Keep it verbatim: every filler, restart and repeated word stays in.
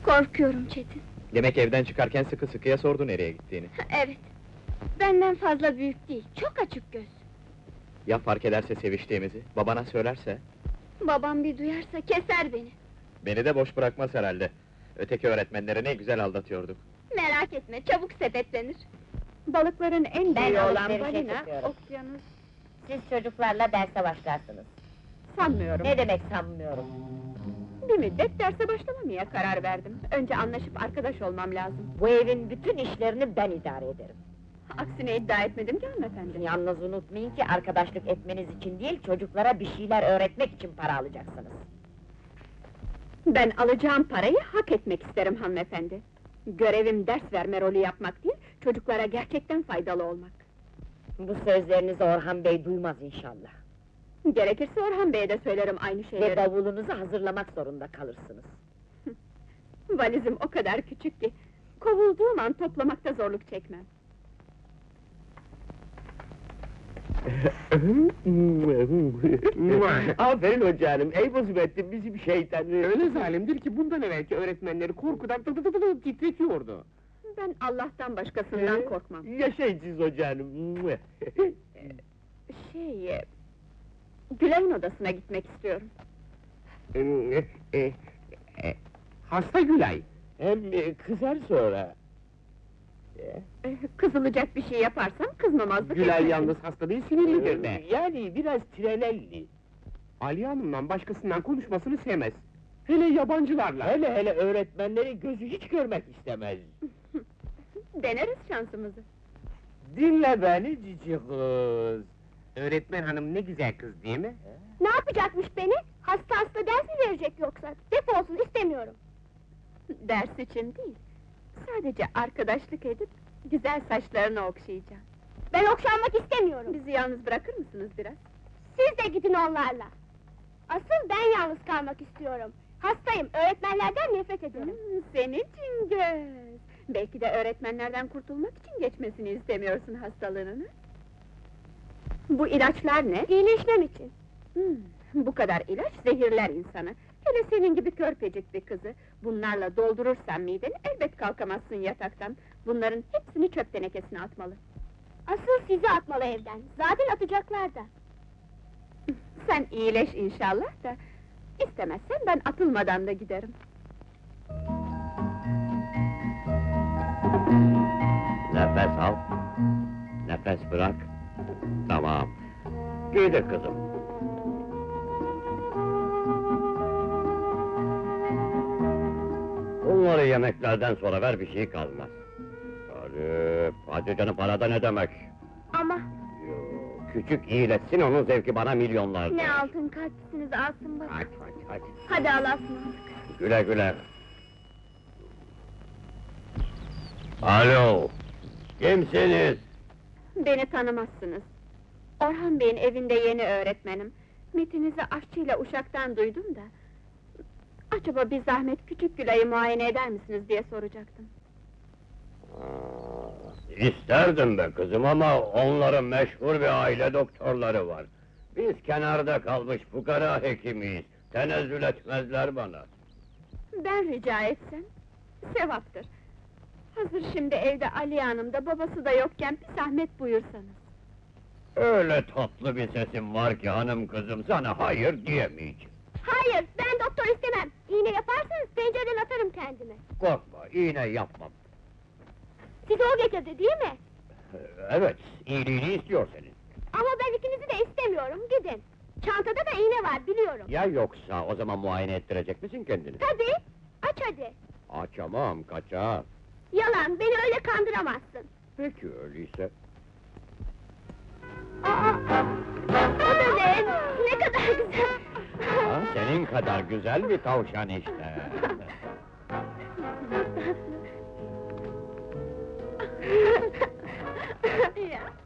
Korkuyorum Çetin. Demek evden çıkarken sıkı sıkıya sordu nereye gittiğini. Evet. Benden fazla büyük değil, çok açık göz. Ya fark ederse seviştiğimizi, babana söylerse? Babam bir duyarsa keser beni. Beni de boş bırakmaz herhalde. Öteki öğretmenleri ne güzel aldatıyorduk. Merak etme, çabuk sepetlenir. Balıkların en Ben büyüğü olan alışverişe balina, çıkıyorum. okyanus... Siz çocuklarla derse başlarsınız. Sanmıyorum. Ne demek sanmıyorum? Bir müddet derse başlamamaya karar verdim. Önce anlaşıp arkadaş olmam lazım. Bu evin bütün işlerini ben idare ederim. Aksine iddia etmedim ki hanımefendi. Yalnız unutmayın ki arkadaşlık etmeniz için değil, çocuklara bir şeyler öğretmek için para alacaksınız. Ben alacağım parayı hak etmek isterim hanımefendi. Görevim ders verme rolü yapmak değil, çocuklara gerçekten faydalı olmak. Bu sözlerinizi Orhan Bey duymaz inşallah. Gerekirse Orhan Bey'e de söylerim aynı Ve şeyleri. bavulunuzu hazırlamak zorunda kalırsınız. Valizim o kadar küçük ki, kovulduğum an toplamakta zorluk çekmem. Aferin hocam, ey bozumettin bizim şeytan! Öyle zalimdir ki bundan evvelki öğretmenleri korkudan tı tı tı tı titretiyordu. Ben Allah'tan başkasından Ee, korkmam. Yaşayın hocam! Şey... e, Gülay'ın odasına gitmek istiyorum. Hasta Gülay! Hem kızar sonra. Eh, Kızılacak bir şey yaparsam kızmamazlık Gülay etmezdim. yalnız hasta değil, sinirlidir de. Yani biraz trelelli. Aliye Hanım'la başkasından konuşmasını sevmez. Hele yabancılarla. Hele hele öğretmenleri gözü hiç görmek istemez. Deneriz şansımızı. Dinle beni cici kız. Öğretmen hanım ne güzel kız değil mi? Ne yapacakmış beni? Hasta hasta ders mi verecek yoksa? Defolsun, istemiyorum! Ders için değil, sadece arkadaşlık edip, güzel saçlarını okşayacağım. Ben okşanmak istemiyorum! Bizi yalnız bırakır mısınız biraz? Siz de gidin onlarla! Asıl ben yalnız kalmak istiyorum! Hastayım, öğretmenlerden nefret ederim! Hmm, senin Cingöz! Belki de öğretmenlerden kurtulmak için geçmesini istemiyorsun hastalığının, ha? Bu ilaçlar ne? İyileşmem için! Hmm, bu kadar ilaç zehirler insanı. Hele senin gibi körpecik bir kızı, bunlarla doldurursan mideni, elbet kalkamazsın yataktan. Bunların hepsini çöp tenekesine atmalı. Asıl sizi atmalı evden, zaten atacaklar da! Sen iyileş inşallah da, istemezsen ben atılmadan da giderim. Nefes al, nefes bırak. Tamam. Giydir kızım. Bunları yemeklerden sonra ver, bir şey kalmaz. Hadi, hadi canım, parada ne demek? Ama Yo, küçük iyileşsin, onun zevki bana milyonlardır. ne altın kalplisiniz Asım bak! Hadi, hadi, hadi. Hadi Allah'a ısmarladık! Güle güle. Alo, kimsiniz? Beni tanımazsınız. Orhan Bey'in evinde yeni öğretmenim. Metinizi aşçıyla uşaktan duydum da... Acaba bir zahmet küçük Gülay'ı muayene eder misiniz diye soracaktım. Aa, İsterdim be kızım ama onların meşhur bir aile doktorları var. Biz kenarda kalmış fukara hekimiyiz. Tenezzül etmezler bana. Ben rica etsem, sevaptır. Hazır şimdi evde Aliye Hanım da babası da yokken bir zahmet buyursanız. Öyle tatlı bir sesim var ki hanım kızım, sana hayır diyemeyeceğim. Hayır, ben doktor istemem! İğne yaparsanız pencereden atarım kendimi! Korkma, iğne yapmam. Sizi o getirdi değil mi? Evet, iyiliğini istiyor senin. Ama ben ikinizi de istemiyorum, gidin! Çantada da iğne var, biliyorum! Ya yoksa, o zaman muayene ettirecek misin kendini? Tabii! Aç hadi! Açamam, kaçar. Yalan, beni öyle kandıramazsın! Peki öyleyse. Aa! O da ne? Ne kadar güzel! Ha, senin kadar güzel bir tavşan işte. Ya.